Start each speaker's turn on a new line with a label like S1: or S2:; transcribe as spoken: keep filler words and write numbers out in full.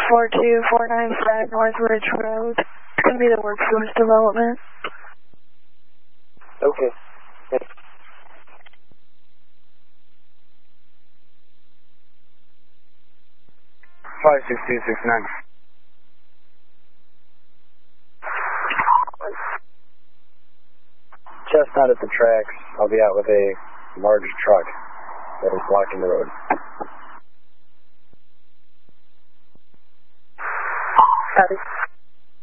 S1: four two four nine five North Ridge Road. It's going to be the workforce development.
S2: Okay. Thanks.
S3: five six two six nine.
S2: Chestnut at the tracks. I'll be out with a large truck that is blocking the road.
S1: Copy.